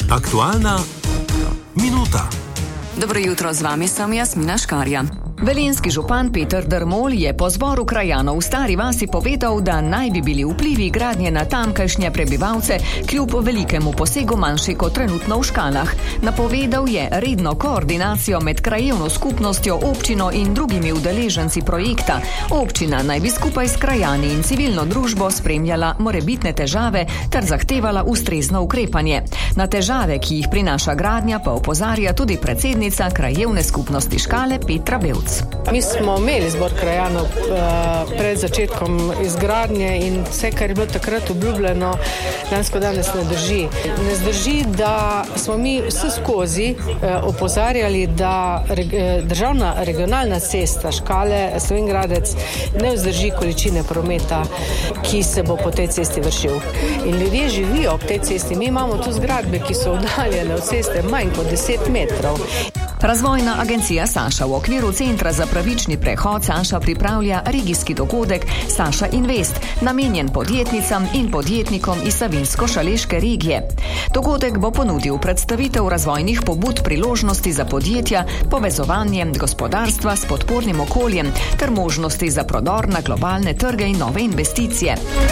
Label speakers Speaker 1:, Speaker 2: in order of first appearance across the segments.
Speaker 1: Aktualna minuta.
Speaker 2: Dobro jutro, z vami sem Jasmina Škarja. Velenjski župan Peter Dermol je po zboru krajanov v Stari vasi povedal, da naj bi bili vplivi gradnje na tamkajšnje prebivalce kljub velikemu posegu manjši kot trenutno v Škalah. Napovedal je redno koordinacijo med krajevno skupnostjo, občino in drugimi udeleženci projekta. Občina naj bi skupaj s krajani in civilno družbo spremljala morebitne težave ter zahtevala ustrezno ukrepanje. Na težave, ki jih prinaša gradnja, pa opozarja tudi predsednica krajevne skupnosti Škale Petra Bevc.
Speaker 3: Mi smo imeli zbor krajanov pred začetkom izgradnje in vse, kar je bilo takrat obljubljeno, danes ne drži. Ne zdrži, da smo mi vse skozi opozarjali, da državna regionalna cesta Škale Slovenj Gradec ne vzdrži količine prometa, ki se bo po tej cesti vršil. In ljudje živijo ob tej cesti. Mi imamo tu zgradbe, ki so oddaljene od ceste manj kot 10 metrov.
Speaker 2: Razvojna agencija Saša v okviru Centra za pravični prehod Saša pripravlja regijski dogodek Saša Invest, namenjen podjetnicam in podjetnikom iz Savinjsko-Šaleške regije. Dogodek bo ponudil predstavitev razvojnih pobud, priložnosti za podjetja, povezovanje gospodarstva s podpornim okoljem ter možnosti za prodor na globalne trge in nove investicije.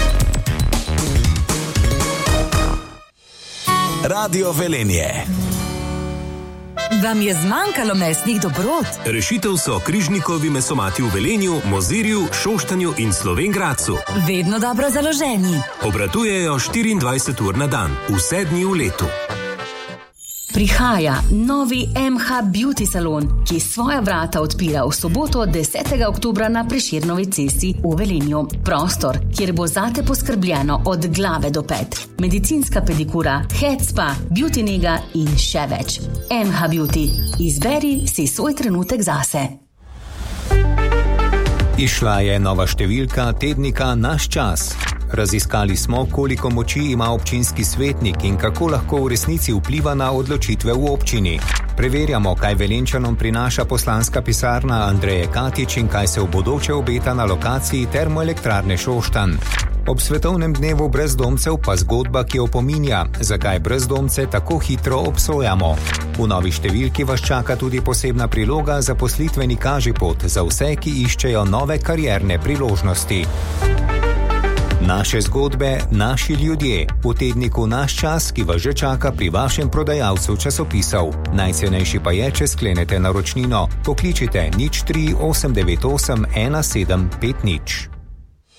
Speaker 1: Radio Velenje.
Speaker 4: Vam je zmanjkalo mesnih dobrot?
Speaker 1: Rešitev so Križnikovi mesomati v Velenju, Mozirju, Šoštanju in Slovenj Gradcu.
Speaker 4: Vedno dobro založeni.
Speaker 1: Obratujejo 24 ur na dan, vse dni v letu.
Speaker 4: Prihaja novi MH Beauty salon, ki svoja vrata odpira v soboto 10. oktobra na Prešernovi cesti v Velenju. Prostor, kjer bo zate poskrbljeno od glave do pet. Medicinska pedikura, head spa, beauty nega in še več. MH Beauty. Izberi si svoj trenutek zase.
Speaker 5: Išla je nova številka tednika Naš čas. Raziskali smo, koliko moči ima občinski svetnik in kako lahko v resnici vpliva na odločitve v občini. Preverjamo, kaj Velenjčanom prinaša poslanska pisarna Andreje Katič in kaj se v bodoče obeta na lokaciji termoelektrarne Šoštanj. Ob svetovnem dnevu brezdomcev pa zgodba, ki opominja, zakaj brezdomce tako hitro obsojamo. V novi številki vas čaka tudi posebna priloga zaposlitveni kažipot za vse, ki iščejo nove karierne priložnosti. Naše zgodbe, naši ljudje. V tedniku Naš čas, ki vas že čaka pri vašem prodajalcu časopisov. Najcenejši pa je, če sklenete naročnino. Pokličite 03 898 1750.